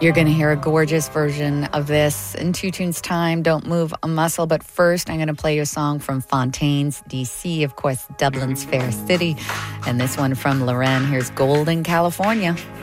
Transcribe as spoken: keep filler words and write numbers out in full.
You're going to hear a gorgeous version of this in two tunes time. Don't move a muscle. But first, I'm going to play you a song from Fontaines, D C, of course, Dublin's fair city. And this one from Loren. Here's Golden California.